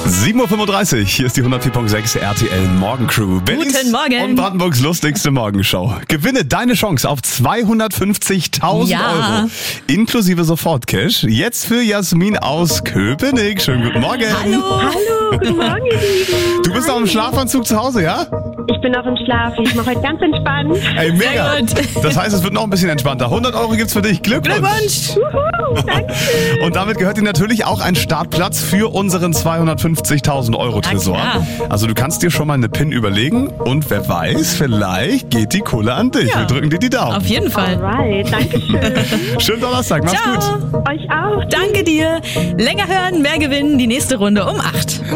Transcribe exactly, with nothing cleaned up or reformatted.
sieben Uhr fünfunddreißig, hier ist die hundertvier Komma sechs R T L Morgencrew. Berlins Guten Morgen. Und Brandenburgs lustigste Morgenshow. Gewinne deine Chance auf zweihundertfünfzigtausend Ja. Euro. Inklusive Sofortcash. Jetzt für Jasmin aus Köpenick. Schönen guten Morgen. Hallo. Hallo, guten Morgen, ihr Lieben. Du bist noch im Schlafanzug zu Hause, ja? Ich bin noch im Schlaf. Ich mache heute ganz entspannt. Ey, mega. Sehr gut. Das heißt, es wird noch ein bisschen entspannter. hundert Euro gibt's für dich. Glückwunsch. Glückwunsch. Juhu, danke. Und damit gehört dir natürlich auch ein Startplatz für unseren zweihundertfünfzigtausend Euro Tresor. Na klar. Also du kannst dir schon mal eine PIN überlegen und wer weiß, vielleicht geht die Kohle an dich. Ja. Wir drücken dir die Daumen. Auf jeden Fall. Alright, danke schön. Schönen Donnerstag, mach's gut. Ciao. Euch auch. Danke dir. Länger hören, mehr gewinnen. Die nächste Runde um acht.